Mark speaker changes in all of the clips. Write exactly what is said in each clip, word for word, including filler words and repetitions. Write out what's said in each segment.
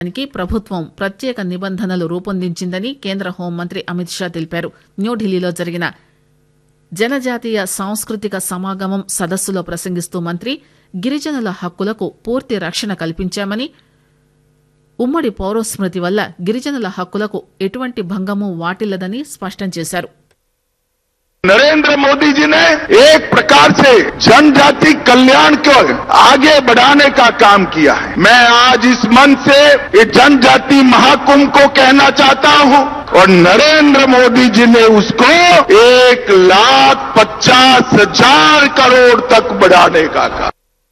Speaker 1: కి ప్రభుత్వం ప్రత్యేక నిబంధనలు రూపొందించిందని కేంద్ర హోంమంత్రి అమిత్ షా తెలిపారు. న్యూఢిల్లీలో జరిగిన జనజాతీయ సాంస్కృతిక సమాగమం సదస్సులో ప్రసంగిస్తూ మంత్రి గిరిజనుల హక్కులకు పూర్తి రక్షణ కల్పించామని, ఉమ్మడి పౌరస్మృతి వల్ల గిరిజనుల హక్కులకు ఎటువంటి భంగము వాటిల్లదని స్పష్టం చేశారు.
Speaker 2: नरेंद्र मोदी जी ने एक प्रकार से जनजाति कल्याण को आगे बढ़ाने का काम किया है. मैं आज इस मंच से इस जनजाति महाकुंभ को कहना चाहता हूं और नरेंद्र मोदी जी ने उसको एक लाख पचास हजार करोड़ तक बढ़ाने का काम.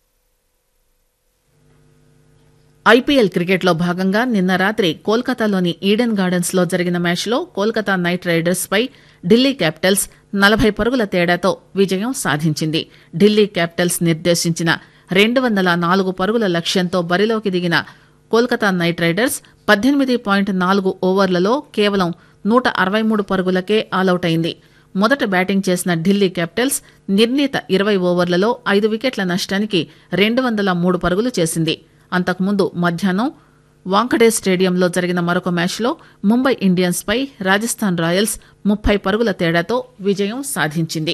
Speaker 1: ఐపీఎల్ క్రికెట్లో భాగంగా నిన్న రాత్రి కోల్కతాలోని ఈడెన్ గార్డెన్స్ లో జరిగిన మ్యాచ్లో కోల్కతా నైట్ రైడర్స్ పై ఢిల్లీ క్యాపిటల్స్ నలభై పరుగుల తేడాతో విజయం సాధించింది. ఢిల్లీ క్యాపిటల్స్ నిర్దేశించిన రెండు వందల నాలుగు పరుగుల లక్ష్యంతో బరిలోకి దిగిన కోల్కతా నైట్ రైడర్స్ పద్దెనిమిది పాయింట్ నాలుగు ఓవర్లలో కేవలం నూట అరవై మూడు పరుగులకే ఆలౌట్ అయింది. మొదట బ్యాటింగ్ చేసిన ఢిల్లీ క్యాపిటల్స్ నిర్ణీత ఇరవై ఓవర్లలో ఐదు వికెట్ల నష్టానికి రెండు వందల మూడు పరుగులు చేసింది. అంతకుముందు మధ్యాహ్నం వాంఖడే స్టేడియంలో జరిగిన మరొక మ్యాచ్లో ముంబై ఇండియన్స్ పై రాజస్థాన్ రాయల్స్ ముప్పై పరుగుల తేడాతో విజయం సాధించింది.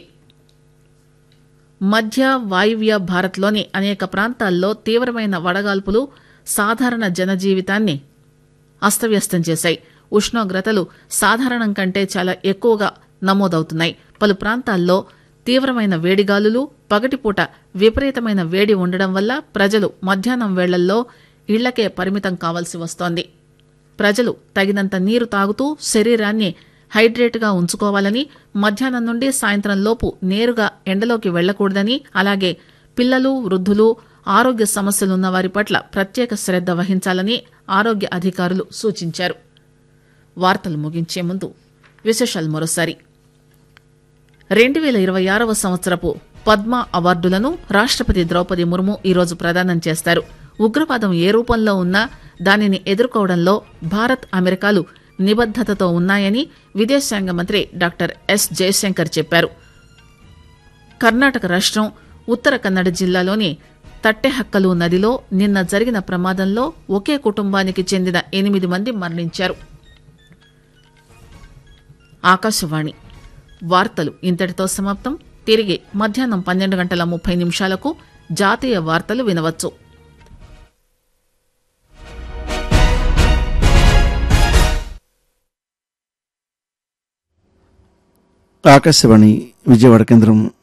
Speaker 1: మధ్య వాయువ్య భారత్లోని అనేక ప్రాంతాల్లో తీవ్రమైన వడగాల్పులు సాధారణ జనజీవితాన్ని అస్తవ్యస్తం చేశాయి. ఉష్ణోగ్రతలు సాధారణం కంటే చాలా ఎక్కువగా నమోదవుతున్నాయి. పలు ప్రాంతాల్లో తీవ్రమైన వేడిగాలులు, పగటిపూట విపరీతమైన వేడి ఉండడం వల్ల ప్రజలు మధ్యాహ్నం వేళల్లో ఇళ్లకే పరిమితం కావాల్సి వస్తోంది. ప్రజలు తగినంత నీరు తాగుతూ శరీరాన్ని హైడ్రేట్గా ఉంచుకోవాలని, మధ్యాహ్నం నుండి సాయంత్రం లోపు నేరుగా ఎండలోకి వెళ్లకూడదని, అలాగే పిల్లలు, వృద్ధులు, ఆరోగ్య సమస్యలున్న వారి పట్ల ప్రత్యేక శ్రద్ధ వహించాలని ఆరోగ్య అధికారులు సూచించారు. వార్తలు ముగించే ముందు విశేషాలు మరోసారి. రెండు వేల ఇరవై ఆరవ సంవత్సరపు పద్మ అవార్డులను రాష్టపతి ద్రౌపది ముర్ము ఈరోజు ప్రదానం చేస్తారు. ఉగ్రవాదం ఏ రూపంలో ఉన్నా దానిని ఎదుర్కోవడంలో భారత్, అమెరికాలు నిబద్దతతో ఉన్నాయని విదేశాంగ మంత్రి డాక్టర్ ఎస్ జయశంకర్ చెప్పారు. కర్ణాటక రాష్టం ఉత్తర కన్నడ జిల్లాలోని తట్టెహక్కలు నదిలో నిన్న జరిగిన ప్రమాదంలో ఒకే కుటుంబానికి చెందిన ఎనిమిది మంది మరణించారు. ఆకాశవాణి వార్తలు ఇంతటితో సమాప్తం. తిరిగి మధ్యాహ్నం పన్నెండు గంటల ముప్పై నిమిషాలకు జాతీయ వార్తలు వినవచ్చు.
Speaker 3: ఆకాశవాణి విజయవాడ కేంద్రం.